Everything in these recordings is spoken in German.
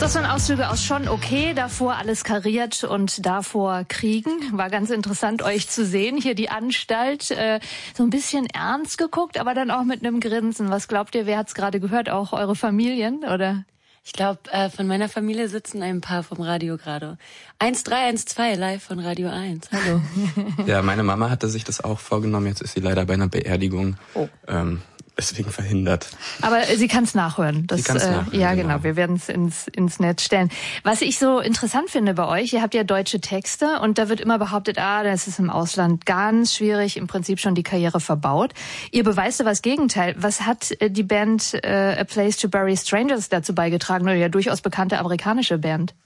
Das waren Auszüge aus Schon okay, davor Alles kariert und davor Kriegen. War ganz interessant, euch zu sehen. Hier die Anstalt, so ein bisschen ernst geguckt, aber dann auch mit einem Grinsen. Was glaubt ihr, wer hat's gerade gehört? Auch eure Familien, oder? Ich glaube, von meiner Familie sitzen ein paar vom Radio gerade. 1312 live von Radio 1. Hallo. Ja, meine Mama hatte sich das auch vorgenommen. Jetzt ist sie leider bei einer Beerdigung. Oh. Deswegen verhindert. Aber sie kann es nachhören. Sie kann's nachhören. Ja, genau. Wir werden es ins Netz stellen. Was ich so interessant finde bei euch, ihr habt ja deutsche Texte und da wird immer behauptet, das ist im Ausland ganz schwierig, im Prinzip schon die Karriere verbaut. Ihr beweist aber das Gegenteil. Was hat die Band A Place to Bury Strangers dazu beigetragen? Oder ja durchaus bekannte amerikanische Band.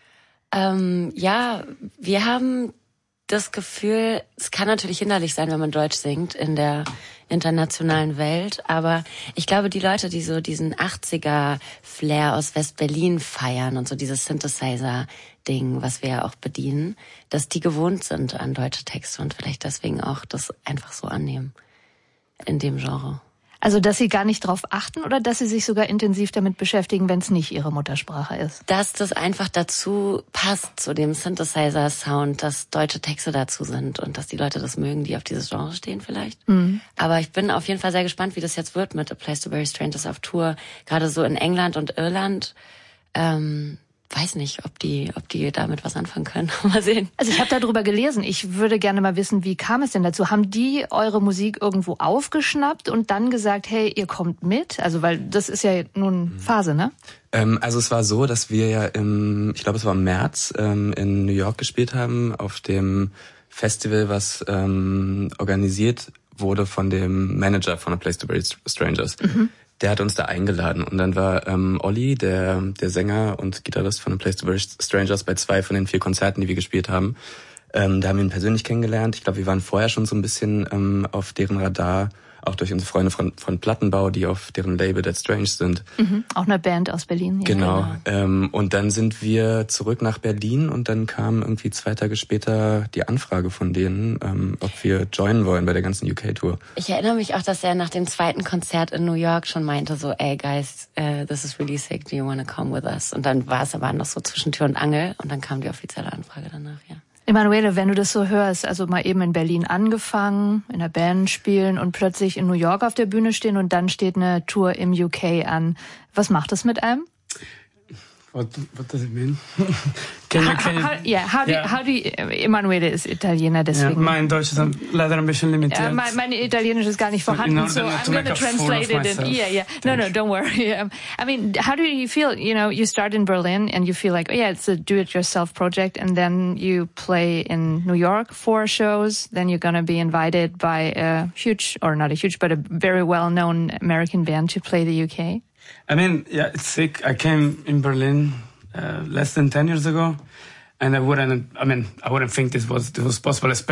Ja, wir haben das Gefühl, es kann natürlich hinderlich sein, wenn man Deutsch singt in der internationalen Welt, aber ich glaube, die Leute, die so diesen 80er-Flair aus West-Berlin feiern und so dieses Synthesizer-Ding, was wir ja auch bedienen, dass die gewohnt sind an deutsche Texte und vielleicht deswegen auch das einfach so annehmen in dem Genre. Also, dass sie gar nicht drauf achten oder dass sie sich sogar intensiv damit beschäftigen, wenn es nicht ihre Muttersprache ist? Dass das einfach dazu passt, zu dem Synthesizer-Sound, dass deutsche Texte dazu sind und dass die Leute das mögen, die auf dieses Genre stehen vielleicht. Mhm. Aber ich bin auf jeden Fall sehr gespannt, wie das jetzt wird mit A Place to Bury Strangers auf Tour. Gerade so in England und Irland. Weiß nicht, ob die damit was anfangen können. Mal sehen. Also ich habe darüber gelesen. Ich würde gerne mal wissen, wie kam es denn dazu? Haben die eure Musik irgendwo aufgeschnappt und dann gesagt, hey, ihr kommt mit? Also weil das ist ja nun Phase, ne? Also es war so, dass wir ja ich glaube es war im März, in New York gespielt haben, auf dem Festival, was organisiert wurde von dem Manager von A Place to Bury Strangers. Mhm. Der hat uns da eingeladen und dann war Olli, der Sänger und Gitarrist von A Place to Bury Strangers, bei 2 von den 4 Konzerten, die wir gespielt haben. Da haben wir ihn persönlich kennengelernt. Ich glaube, wir waren vorher schon so ein bisschen auf deren Radar, auch durch unsere Freunde von Plattenbau, die auf deren Label Dead Strange sind. Mhm, auch eine Band aus Berlin. Ja, genau. Und dann sind wir zurück nach Berlin und dann kam irgendwie 2 Tage später die Anfrage von denen, ob wir joinen wollen bei der ganzen UK-Tour. Ich erinnere mich auch, dass er nach dem 2. Konzert in New York schon meinte so, ey guys, this is really sick, do you want to come with us? Und dann war es aber noch so zwischen Tür und Angel und dann kam die offizielle Anfrage danach, ja. Emanuele, wenn du das so hörst, also mal eben in Berlin angefangen, in der Band spielen und plötzlich in New York auf der Bühne stehen und dann steht eine Tour im UK an. Was macht das mit einem? What does it mean? How do you, Emanuele ist Italiener, deswegen. Mein Deutsch ist leider ein bisschen limitiert. Mein Italienisch ist gar nicht vorhanden, so I'm going to translate it. No, don't worry. I mean, how do you feel? You know, you start in Berlin and you feel like, it's a do-it-yourself project, and then you play in New York 4 shows. Then you're going to be invited by a huge, or not a huge, but a very well-known American band to play the UK. I mean, yeah, it's sick. I came in Berlin less than 10 years ago, and I wouldn't think this was possible, especially